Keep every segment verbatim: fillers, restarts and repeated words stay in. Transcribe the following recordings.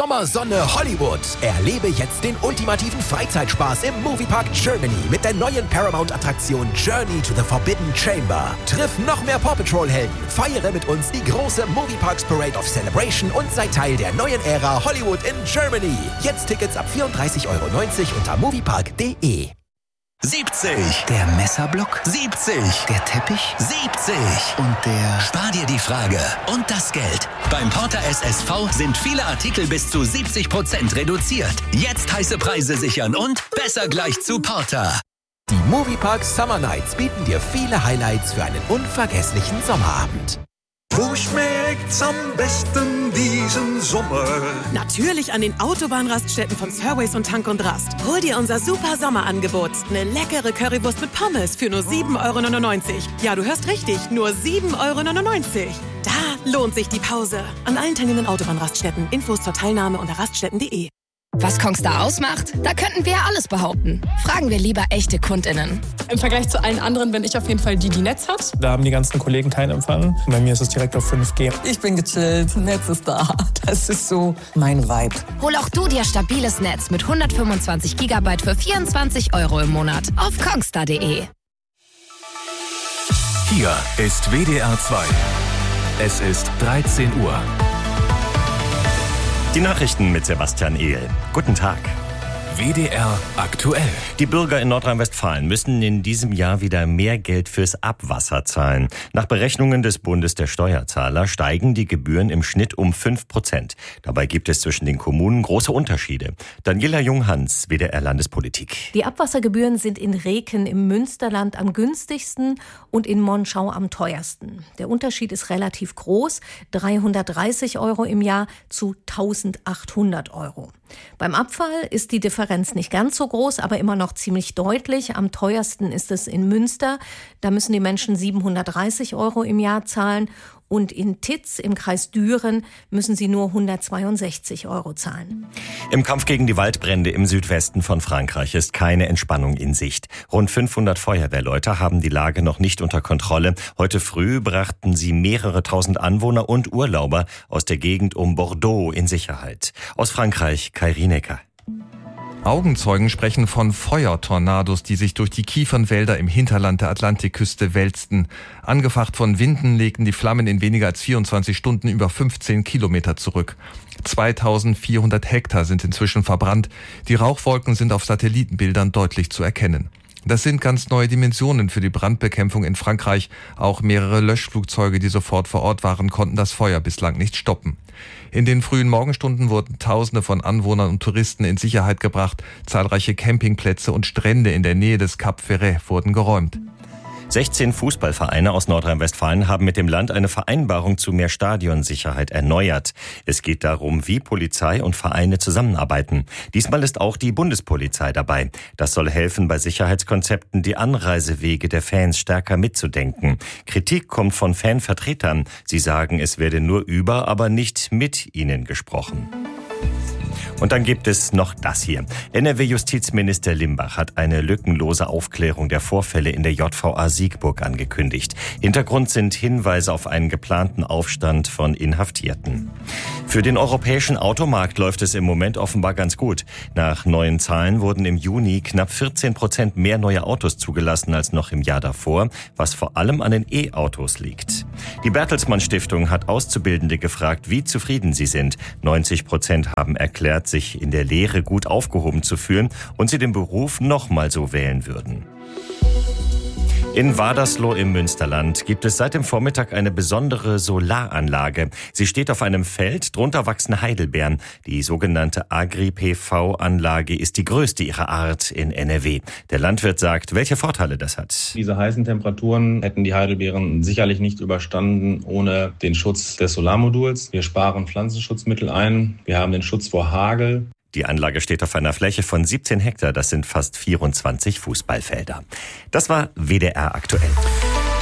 Sommersonne Hollywood. Erlebe jetzt den ultimativen Freizeitspaß im Moviepark Germany mit der neuen Paramount-Attraktion Journey to the Forbidden Chamber. Triff noch mehr Paw Patrol-Helden, feiere mit uns die große Movieparks Parade of Celebration und sei Teil der neuen Ära Hollywood in Germany. Jetzt Tickets ab vierunddreißig Euro neunzig unter moviepark punkt de. siebzig. Der Messerblock? siebzig. Der Teppich? siebzig. Und der... Spar dir die Frage und das Geld. Beim Porter S S V sind viele Artikel bis zu siebzig Prozent reduziert. Jetzt heiße Preise sichern und besser gleich zu Porter. Die Moviepark Summer Nights bieten dir viele Highlights für einen unvergesslichen Sommerabend. Wo schmeckt's am besten diesen Sommer? Natürlich an den Autobahnraststätten von Surways und Tank und Rast. Hol dir unser super Sommerangebot. Eine leckere Currywurst mit Pommes für nur sieben Euro neunundneunzig. Ja, du hörst richtig, nur sieben Euro neunundneunzig. Da lohnt sich die Pause. An allen teilnehmenden Autobahnraststätten. Infos zur Teilnahme unter raststätten punkt de. Was Kongstar ausmacht? Da könnten wir ja alles behaupten. Fragen wir lieber echte KundInnen. Im Vergleich zu allen anderen bin ich auf jeden Fall die, die Netz hat. Da haben die ganzen Kollegen keinen Empfang. Bei mir ist es direkt auf fünf G. Ich bin gechillt, Netz ist da. Das ist so mein Vibe. Hol auch du dir stabiles Netz mit hundertfünfundzwanzig Gigabyte für vierundzwanzig Euro im Monat auf kongstar punkt de. Hier ist W D R zwei. Es ist dreizehn Uhr. Die Nachrichten mit Sebastian Ehl. Guten Tag. W D R aktuell. Die Bürger in Nordrhein-Westfalen müssen in diesem Jahr wieder mehr Geld fürs Abwasser zahlen. Nach Berechnungen des Bundes der Steuerzahler steigen die Gebühren im Schnitt um fünf Prozent. Dabei gibt es zwischen den Kommunen große Unterschiede. Daniela Junghans, W D R Landespolitik. Die Abwassergebühren sind in Reken im Münsterland am günstigsten und in Monschau am teuersten. Der Unterschied ist relativ groß, dreihundertdreißig Euro im Jahr zu eintausendachthundert Euro. Beim Abfall ist die Differenz nicht ganz so groß, aber immer noch ziemlich deutlich. Am teuersten ist es in Münster. Da müssen die Menschen siebenhundertdreißig Euro im Jahr zahlen. Und in Titz im Kreis Düren müssen sie nur hundertzweiundsechzig Euro zahlen. Im Kampf gegen die Waldbrände im Südwesten von Frankreich ist keine Entspannung in Sicht. Rund fünfhundert Feuerwehrleute haben die Lage noch nicht unter Kontrolle. Heute früh brachten sie mehrere tausend Anwohner und Urlauber aus der Gegend um Bordeaux in Sicherheit. Aus Frankreich, Kai Rienecker. Augenzeugen sprechen von Feuertornados, die sich durch die Kiefernwälder im Hinterland der Atlantikküste wälzten. Angefacht von Winden legten die Flammen in weniger als vierundzwanzig Stunden über fünfzehn Kilometer zurück. zweitausendvierhundert Hektar sind inzwischen verbrannt. Die Rauchwolken sind auf Satellitenbildern deutlich zu erkennen. Das sind ganz neue Dimensionen für die Brandbekämpfung in Frankreich. Auch mehrere Löschflugzeuge, die sofort vor Ort waren, konnten das Feuer bislang nicht stoppen. In den frühen Morgenstunden wurden Tausende von Anwohnern und Touristen in Sicherheit gebracht. Zahlreiche Campingplätze und Strände in der Nähe des Cap Ferret wurden geräumt. sechzehn Fußballvereine aus Nordrhein-Westfalen haben mit dem Land eine Vereinbarung zu mehr Stadionsicherheit erneuert. Es geht darum, wie Polizei und Vereine zusammenarbeiten. Diesmal ist auch die Bundespolizei dabei. Das soll helfen, bei Sicherheitskonzepten die Anreisewege der Fans stärker mitzudenken. Kritik kommt von Fanvertretern. Sie sagen, es werde nur über, aber nicht mit ihnen gesprochen. Und dann gibt es noch das hier. N R W-Justizminister Limbach hat eine lückenlose Aufklärung der Vorfälle in der J V A Siegburg angekündigt. Hintergrund sind Hinweise auf einen geplanten Aufstand von Inhaftierten. Für den europäischen Automarkt läuft es im Moment offenbar ganz gut. Nach neuen Zahlen wurden im Juni knapp vierzehn Prozent mehr neue Autos zugelassen als noch im Jahr davor, was vor allem an den E-Autos liegt. Die Bertelsmann Stiftung hat Auszubildende gefragt, wie zufrieden sie sind. neunzig Prozent haben erklärt, sich in der Lehre gut aufgehoben zu fühlen und sie den Beruf nochmal so wählen würden. In Wadersloh im Münsterland gibt es seit dem Vormittag eine besondere Solaranlage. Sie steht auf einem Feld, drunter wachsen Heidelbeeren. Die sogenannte Agri-P V-Anlage ist die größte ihrer Art in N R W. Der Landwirt sagt, welche Vorteile das hat. Diese heißen Temperaturen hätten die Heidelbeeren sicherlich nicht überstanden ohne den Schutz des Solarmoduls. Wir sparen Pflanzenschutzmittel ein. Wir haben den Schutz vor Hagel. Die Anlage steht auf einer Fläche von siebzehn Hektar, das sind fast vierundzwanzig Fußballfelder. Das war W D R aktuell.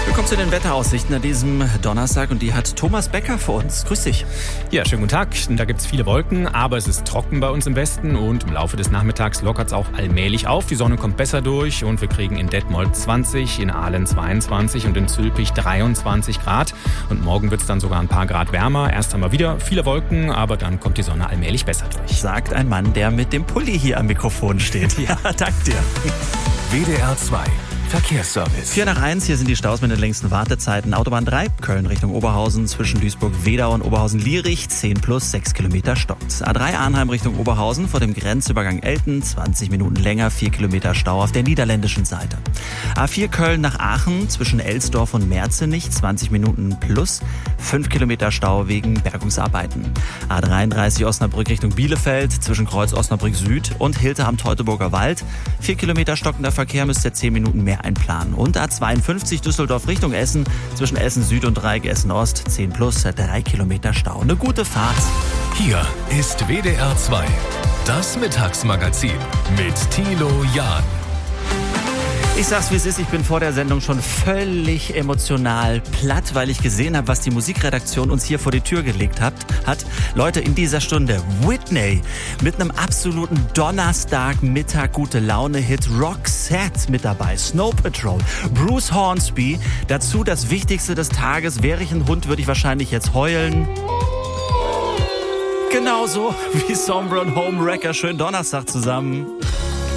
Willkommen zu den Wetteraussichten an diesem Donnerstag und die hat Thomas Becker für uns. Grüß dich. Ja, schönen guten Tag. Da gibt es viele Wolken, aber es ist trocken bei uns im Westen und im Laufe des Nachmittags lockert es auch allmählich auf. Die Sonne kommt besser durch und wir kriegen in Detmold zwanzig, in Aalen zweiundzwanzig und in Zülpich dreiundzwanzig Grad. Und morgen wird es dann sogar ein paar Grad wärmer. Erst haben wir wieder viele Wolken, aber dann kommt die Sonne allmählich besser durch. Sagt ein Mann, der mit dem Pulli hier am Mikrofon steht. Ja, dank dir. W D R zwei Verkehrsservice. vier nach eins, hier sind die Staus mit den längsten Wartezeiten. Autobahn drei, Köln Richtung Oberhausen, zwischen Duisburg-Wedau und Oberhausen-Lierich, zehn plus, sechs Kilometer stockt. A drei Arnheim Richtung Oberhausen, vor dem Grenzübergang Elten, zwanzig Minuten länger, vier Kilometer Stau auf der niederländischen Seite. A vier Köln nach Aachen, zwischen Elsdorf und Merzenich, zwanzig Minuten plus, fünf Kilometer Stau wegen Bergungsarbeiten. A dreiunddreißig Osnabrück Richtung Bielefeld, zwischen Kreuz Osnabrück Süd und Hilter am Teutoburger Wald, vier Kilometer stockender Verkehr, müsst ihr zehn Minuten mehr einplanen. Und A zweiundfünfzig Düsseldorf Richtung Essen, zwischen Essen Süd und Dreieck Essen Ost, zehn plus, drei Kilometer Stau. Eine gute Fahrt. Hier ist W D R zwei, das Mittagsmagazin mit Thilo Jahn. Ich sag's wie es ist, ich bin vor der Sendung schon völlig emotional platt, weil ich gesehen habe, was die Musikredaktion uns hier vor die Tür gelegt hat. hat. Leute, in dieser Stunde Whitney mit einem absoluten Donnerstagmittag gute Laune-Hit, Roxette mit dabei, Snow Patrol, Bruce Hornsby, dazu das Wichtigste des Tages, wäre ich ein Hund, würde ich wahrscheinlich jetzt heulen. Genauso wie Sombra und Homewrecker. Schönen Donnerstag zusammen.